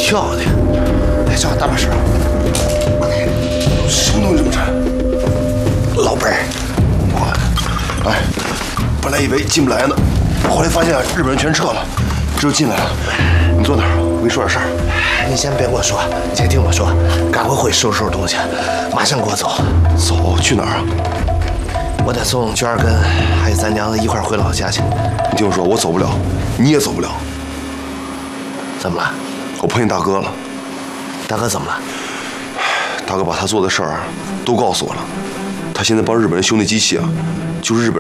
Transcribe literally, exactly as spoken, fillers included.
巧的，来，找大把事。 什么东西这么沉？ 老本儿。 我，哎，本来以为进不来呢，后来发现日本人全撤了，只有进来了。你坐那儿，我跟你说点事儿。 你先别跟我说，先听我说，赶快回去收拾收拾东西，马上给我走。 走？去哪儿啊？ 我得送娟儿跟还有咱娘子一块儿回老家去。 你听我说，我走不了，你也走不了。 怎么了？ 我碰见大哥了。 大哥怎么了？ 大哥把他做的事儿都告诉我了。他现在帮日本人修那机器啊，就是日本